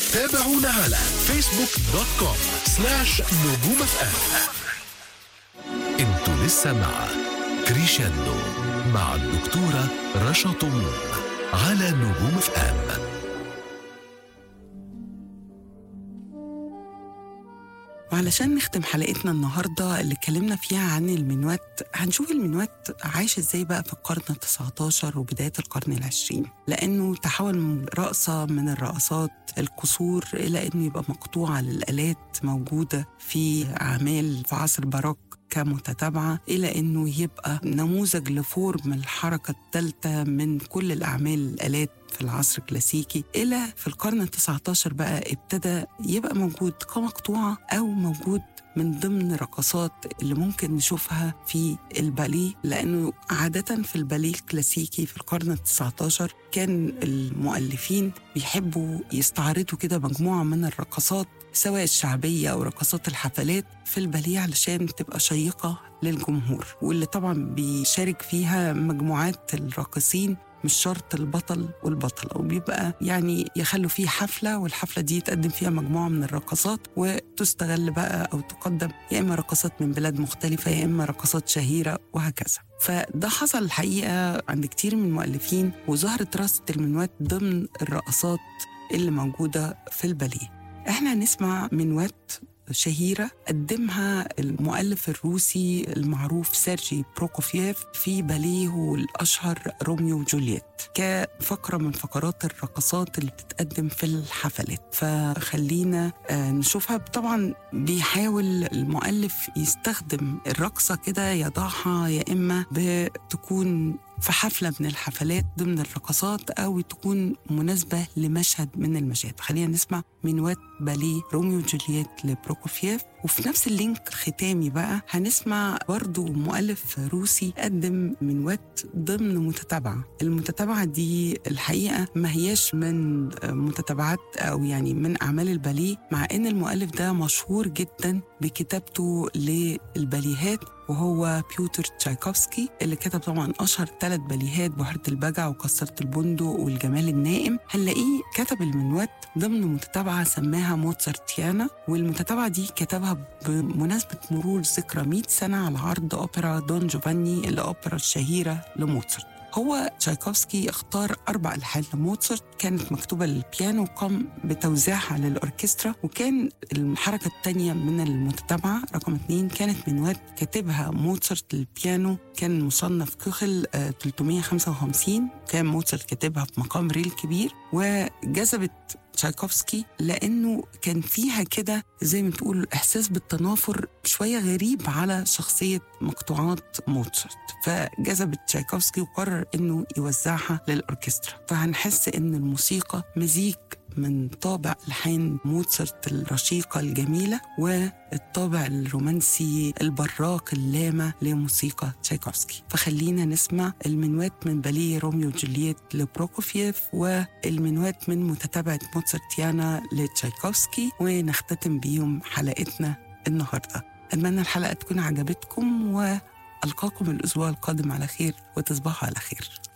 تابعونا على facebook.com/نجوم اف ام. انتوا لسه مع كريشاندو مع الدكتورة رشا طموح على نجوم اف ام. وعلشان نختم حلقتنا النهاردة اللي اتكلمنا فيها عن المنوات، هنشوف المنوات عايشة ازاي بقى في القرن ال19 وبداية القرن ال20، لأنه تحول من رقصة من الرقصات القصور إلى أنه يبقى مقطوعة للآلات موجودة في أعمال في عصر باروك كمتتابعة، إلى أنه يبقى نموذج لفورم الحركة الثالثة من كل الأعمال الآلات في العصر الكلاسيكي. إلى في القرن ال19 بقى ابتدى يبقى موجود كمقطوعة أو موجود من ضمن رقصات اللي ممكن نشوفها في الباليه، لأنه عادة في الباليه الكلاسيكي في القرن ال19 كان المؤلفين بيحبوا يستعرضوا كده مجموعة من الرقصات سواء الشعبية أو رقصات الحفلات في الباليه علشان تبقى شيقة للجمهور، واللي طبعا بيشارك فيها مجموعات الراقصين مش شرط البطل والبطلة، وبيبقى يعني يخلوا فيه حفلة، والحفلة دي يتقدم فيها مجموعة من الرقصات وتستغل بقى أو تقدم يا إما رقصات من بلاد مختلفة يا إما رقصات شهيرة وهكذا. فده حصل الحقيقة عند كتير من المؤلفين، وظهرت رقصة المنوات ضمن الرقصات اللي موجودة في الباليه. احنا هنسمع منوات شهيرة قدمها المؤلف الروسي المعروف سيرجي بروكوفييف في باليه الأشهر روميو وجولييت كفقرة من فقرات الرقصات اللي بتتقدم في الحفلات. فخلينا نشوفها. طبعا بيحاول المؤلف يستخدم الرقصة كده، يضعها يا إما بتكون في حفلة من الحفلات ضمن الرقصات أو تكون مناسبة لمشهد من المشاهد. خلينا نسمع منوات باليه روميو وجولييت لبروكوفييف، وفي نفس اللينك ختامي بقى هنسمع برضو مؤلف روسي قدم منوات ضمن متتابعة. المتتابعة دي الحقيقة ما هياش من متتابعات أو يعني من أعمال الباليه، مع أن المؤلف ده مشهور جدا بكتابته للباليهات، وهو بيوتر تشايكوفسكي اللي كتب طبعا أشهر 3 باليهات، بحيرة البجع وكسرة البندق والجمال النائم. هنلاقيه كتب المنوات ضمن متتابعة سماها موتسارتيانا، والمتتابعة دي كتبها بمناسبة مرور ذكرى 100 سنة على عرض أوبرا دون جوفاني، الأوبرا الشهيرة لموتسارت. هو تشايكوفسكي اختار 4 ألحان لموتسارت كانت مكتوبة للبيانو وقام بتوزيعها للأوركسترا، وكان الحركة الثانية من المتتابعة رقم 2 كانت منوات كاتبها موتسارت للبيانو، كان مصنف كوخل 355، كان موتسارت كاتبها في مقام ريل كبير، وجذبت تشايكوفسكي لأنه كان فيها كده زي ما تقول إحساس بالتنافر شوية غريب على شخصية مقطوعات موتسارت، فجذبت تشايكوفسكي وقرر إنه يوزعها للأوركسترا. فهنحس إن الموسيقى مزيج من طابع ألحان موتسارت الرشيقة الجميلة والطابع الرومانسي البراق اللامع لموسيقى تشايكوفسكي. فخلينا نسمع المنوات من باليه روميو وجولييت لبروكوفييف والمنوات من متتابعة موتسارتيانا لتشايكوفسكي، ونختتم بيهم حلقتنا النهاردة. أتمنى الحلقة تكون عجبتكم، وألقاكم الأسبوع القادم على خير، وتصبحوا على خير.